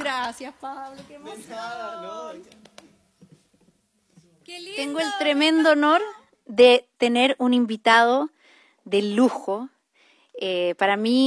Gracias, Pablo, qué emoción. Qué lindo. Tengo el tremendo honor de tener un invitado de lujo. Para mí